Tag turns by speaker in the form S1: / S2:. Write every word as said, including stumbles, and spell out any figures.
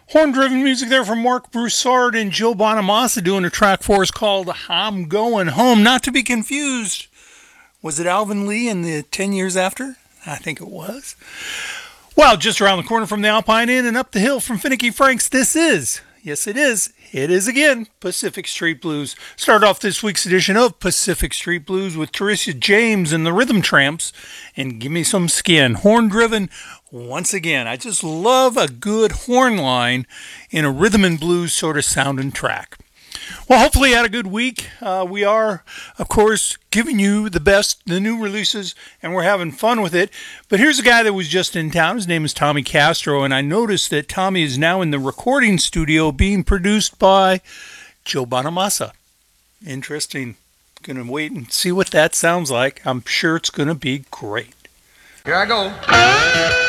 S1: Horn-driven music there from Mark Broussard and Joe Bonamassa doing a track for us called I'm Going Home. Not to be confused. Was it Alvin Lee in the ten years after? I think it was. Well, just around the corner from the Alpine Inn and up the hill from Finicky Frank's, this is, yes it is, it is again, Pacific Street Blues. Start off this week's edition of Pacific Street Blues with Teresa James and the Rhythm Tramps and Give Me Some Skin. Horn-driven once again. I just love a good horn line in a rhythm and blues sort of sounding track. Well, hopefully you had a good week. Uh, we are, of course, giving you the best, the new releases, and we're having fun with it. But here's a guy that was just in town. His name is Tommy Castro, and I noticed that Tommy is now in the recording studio being produced by Joe Bonamassa. Interesting. Going to wait and see what that sounds like. I'm sure it's going to be great.
S2: Here I go.